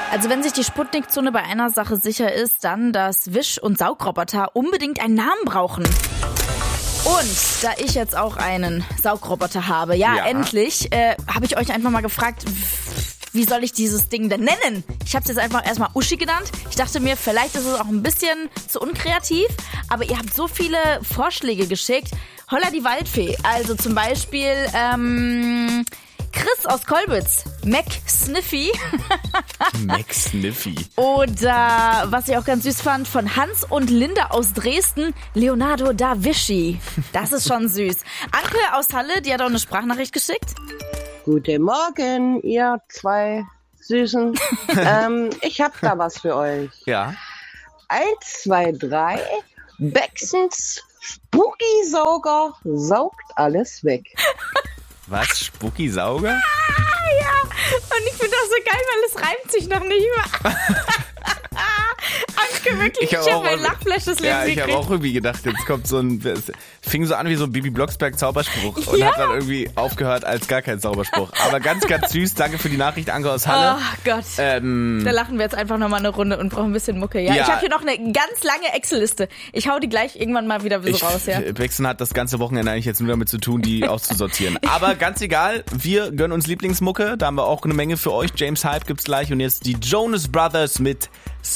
Also wenn sich die Sputnik-Zone bei einer Sache sicher ist, dann, dass Wisch- und Saugroboter unbedingt einen Namen brauchen. Und da ich jetzt auch einen Saugroboter habe, endlich, habe ich euch einfach mal gefragt, wie soll ich dieses Ding denn nennen? Ich habe es jetzt einfach erstmal Uschi genannt. Ich dachte mir, vielleicht ist es auch ein bisschen zu unkreativ, aber ihr habt so viele Vorschläge geschickt. Holla die Waldfee, also zum Beispiel Chris aus Kolbitz, Mac Sniffy. Mac Sniffy. Oder, was ich auch ganz süß fand, von Hans und Linda aus Dresden, Leonardo da Vinci. Das ist schon süß. Anke aus Halle, die hat auch eine Sprachnachricht geschickt. Guten Morgen, ihr zwei Süßen. Ich hab da was für euch. Ja. 1, 2, 3. Baxens Spooky-Sauger saugt alles weg. Was? Spucki-Sauger? Ja, und ich finde das so geil, weil es reimt sich noch nicht mal. Anke, wirklich, ich habe ein Lachflash des Lebens gekriegt. Ich habe auch irgendwie gedacht, jetzt kommt so ein, es fing so an wie so ein Bibi Blocksberg-Zauberspruch und hat dann irgendwie aufgehört als gar kein Zauberspruch. Aber ganz, ganz süß, danke für die Nachricht, Anke aus Halle. Oh Gott, da lachen wir jetzt einfach nochmal eine Runde und brauchen ein bisschen Mucke. Ja, ich habe hier noch eine ganz lange Excel-Liste. Ich hau die gleich irgendwann mal wieder so raus. Ja. Baxen hat das ganze Wochenende eigentlich jetzt nur damit zu tun, die auszusortieren. Aber ganz egal, wir gönnen uns Lieblingsmucke, da haben wir auch eine Menge für euch. James Hype gibt's gleich und jetzt die Jonas Brothers mit